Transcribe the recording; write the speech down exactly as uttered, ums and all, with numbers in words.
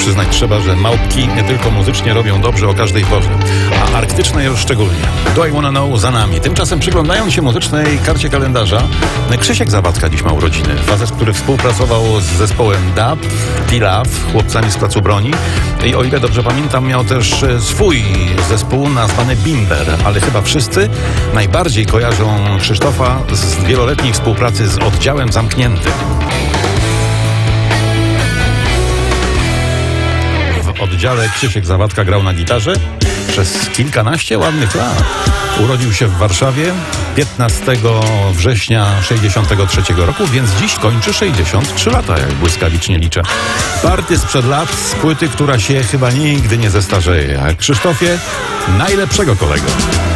przyznać trzeba, że małpki nie tylko muzycznie robią dobrze o każdej porze, a arktyczne już szczególnie. Do I Wanna Know za nami. Tymczasem przyglądając się muzycznej karcie kalendarza, Krzysiek Zawadka dziś ma urodziny. Facet, który współpracował z zespołem Dub, T-Love, chłopcami z Placu Broni. I o ile dobrze pamiętam, miał też swój zespół nazwany Bimber, ale chyba wszyscy najbardziej kojarzą Krzysztofa z wieloletniej współpracy z Oddziałem Zamkniętym. W Oddziale Krzysiek Zawadka grał na gitarze przez kilkanaście ładnych lat. Urodził się w Warszawie piętnastego września sześćdziesiątego trzeciego roku, więc dziś kończy sześćdziesiąt trzy lata, jak błyskawicznie liczę. Party sprzed lat z płyty, która się chyba nigdy nie zestarzeje. A Krzysztofie, najlepszego kolego.